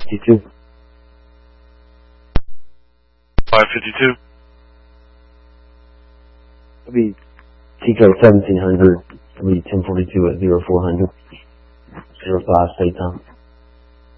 552. 552. It'll be TCO 1700. It'll be 1042 at 0400. 05 state time.